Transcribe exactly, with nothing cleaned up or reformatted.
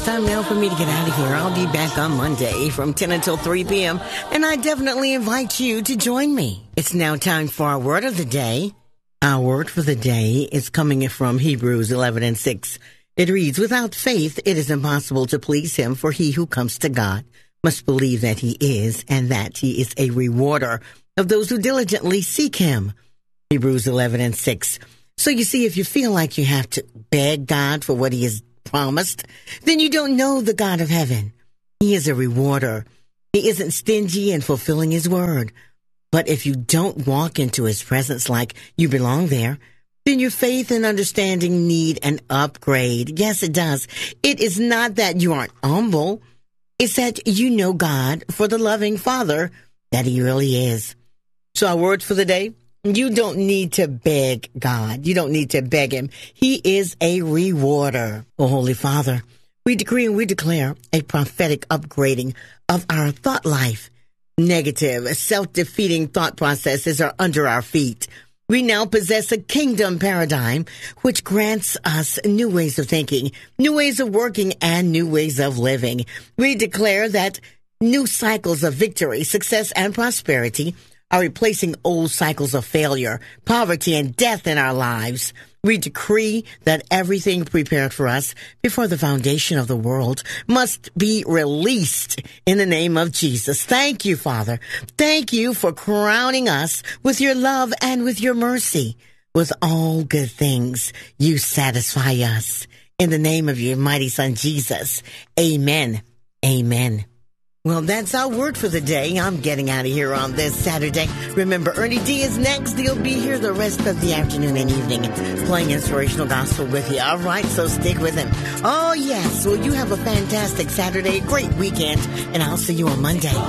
Time now for me to get out of here. I'll be back on Monday from ten until three p.m. and I definitely invite you to join me. It's now time for our word of the day. Our word for the day is coming from Hebrews eleven and six. It reads, "Without faith, it is impossible to please him, for he who comes to God must believe that he is, and that he is a rewarder of those who diligently seek him." Hebrews eleven and six. So you see, if you feel like you have to beg God for what he has promised, then you don't know the God of heaven. He is a rewarder. He isn't stingy in fulfilling his word. But if you don't walk into his presence like you belong there, then your faith and understanding need an upgrade. Yes, it does. It is not that you aren't humble. It's that you know God for the loving Father that he really is. So our word for the day: you don't need to beg God. You don't need to beg him. He is a rewarder. Oh, Holy Father, we decree and we declare a prophetic upgrading of our thought life. Negative, self-defeating thought processes are under our feet. We now possess a kingdom paradigm which grants us new ways of thinking, new ways of working, and new ways of living. We declare that new cycles of victory, success, and prosperity are replacing old cycles of failure, poverty, and death in our lives. We decree that everything prepared for us before the foundation of the world must be released in the name of Jesus. Thank you, Father. Thank you for crowning us with your love and with your mercy. With all good things, you satisfy us. In the name of your mighty Son, Jesus. Amen. Amen. Well, that's our word for the day. I'm getting out of here on this Saturday. Remember, Ernie D is next. He'll be here the rest of the afternoon and evening playing inspirational gospel with you. All right, so stick with him. Oh, yes. Well, you have a fantastic Saturday, great weekend, and I'll see you on Monday.